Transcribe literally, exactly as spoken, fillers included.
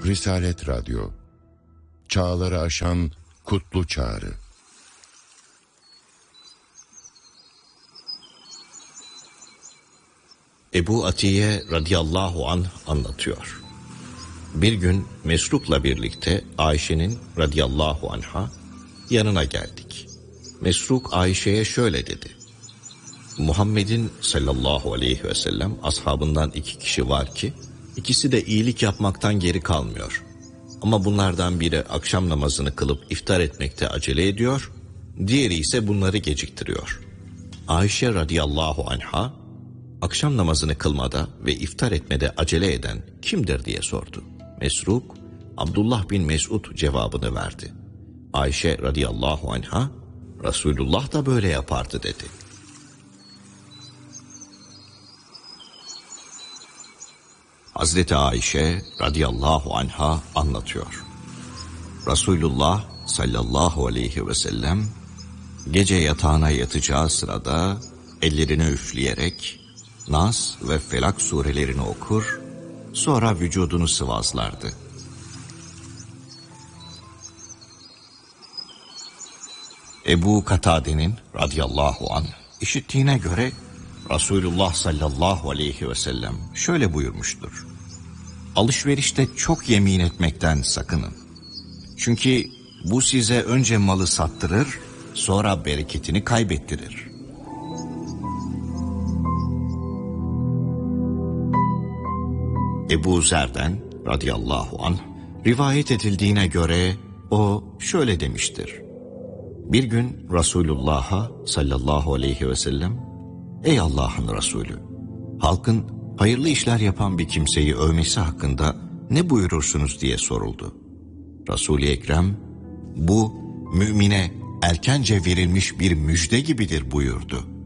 Risalet Radyo, çağları aşan kutlu çağrı. Ebu Atiye radıyallahu anh anlatıyor. Bir gün Mesruk'la birlikte Ayşe'nin radıyallahu anha yanına geldik. Mesruk Ayşe'ye şöyle dedi: Muhammed'in sallallahu aleyhi ve sellem ashabından iki kişi var ki, ikisi de iyilik yapmaktan geri kalmıyor. Ama bunlardan biri akşam namazını kılıp iftar etmekte acele ediyor, diğeri ise bunları geciktiriyor. Ayşe radıyallahu anha, akşam namazını kılmada ve iftar etmede acele eden kimdir diye sordu. Mesruk, Abdullah bin Mesud cevabını verdi. Ayşe radıyallahu anha, Resulullah da böyle yapardı dedi. Hazreti Ayşe radıyallahu anha anlatıyor. Resulullah sallallahu aleyhi ve sellem gece yatağına yatacağı sırada ellerini üfleyerek Nas ve Felak surelerini okur, sonra vücudunu sıvazlardı. Ebu Katade'nin radıyallahu anh işittiğine göre Resulullah sallallahu aleyhi ve sellem şöyle buyurmuştur: alışverişte çok yemin etmekten sakının. Çünkü bu size önce malı sattırır, sonra bereketini kaybettirir. Ebu Zer'den radıyallahu anh rivayet edildiğine göre o şöyle demiştir: bir gün Resulullah'a sallallahu aleyhi ve sellem, ey Allah'ın Resulü, halkın hayırlı işler yapan bir kimseyi övmesi hakkında ne buyurursunuz diye soruldu. Resul-i Ekrem, bu mümine erkence verilmiş bir müjde gibidir buyurdu.